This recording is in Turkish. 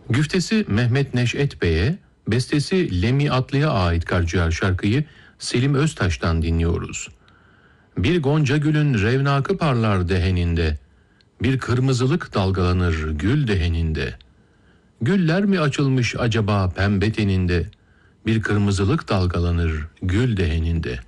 Güftesi Mehmet Neşet Bey'e, bestesi Lemi Atlı'ya ait Karciğer şarkıyı Selim Öztaş'tan dinliyoruz. Bir gonca gülün revnakı parlar deheninde, bir kırmızılık dalgalanır gül deheninde. Güller mi açılmış acaba pembe teninde, bir kırmızılık dalgalanır gül deheninde.